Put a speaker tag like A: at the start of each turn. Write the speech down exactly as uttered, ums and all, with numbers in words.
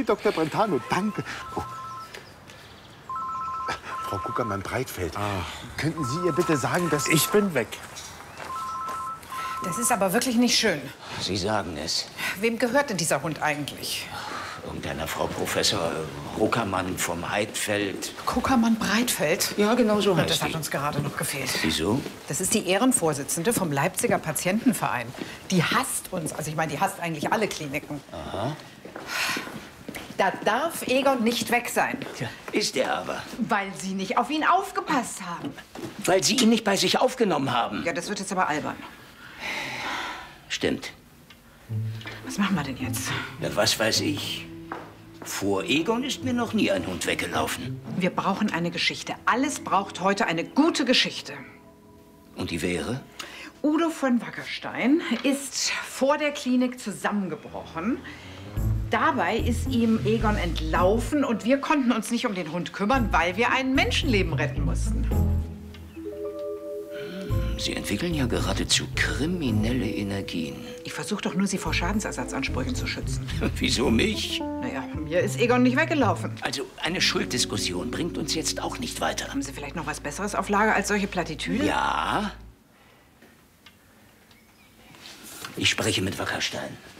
A: Doktor Brentano, danke. Oh. Frau Kuckermann-Breitfeld, ah. könnten Sie ihr bitte sagen, dass...
B: Ich bin weg.
C: Das ist aber wirklich nicht schön.
D: Sie sagen es.
C: Wem gehört denn dieser Hund eigentlich?
D: Irgendeiner Frau Professor Ruckermann vom Heidfeld.
C: Kuckermann-Breitfeld?
D: Ja, genau so heißt
C: Das hat
D: die.
C: uns gerade noch gefehlt.
D: Wieso?
C: Das ist die Ehrenvorsitzende vom Leipziger Patientenverein. Die hasst uns. Also ich meine, die hasst eigentlich alle Kliniken.
D: Aha.
C: Da darf Egon nicht weg sein.
D: Ja, ist er aber.
C: Weil Sie nicht auf ihn aufgepasst haben.
D: Weil Sie ihn nicht bei sich aufgenommen haben.
C: Ja, das wird jetzt aber albern.
D: Stimmt.
C: Was machen wir denn jetzt?
D: Ja, was weiß ich. Vor Egon ist mir noch nie ein Hund weggelaufen.
C: Wir brauchen eine Geschichte. Alles braucht heute eine gute Geschichte.
D: Und die wäre?
C: Udo von Wackerstein ist vor der Klinik zusammengebrochen. Dabei ist ihm Egon entlaufen und wir konnten uns nicht um den Hund kümmern, weil wir ein Menschenleben retten mussten.
D: Sie entwickeln ja geradezu kriminelle Energien.
C: Ich versuche doch nur, Sie vor Schadensersatzansprüchen zu schützen.
D: Wieso mich?
C: Naja, mir ist Egon nicht weggelaufen.
D: Also, eine Schulddiskussion bringt uns jetzt auch nicht weiter.
C: Haben Sie vielleicht noch was Besseres auf Lager als solche Plattitüden?
D: Ja. Ich spreche mit Wackerstein.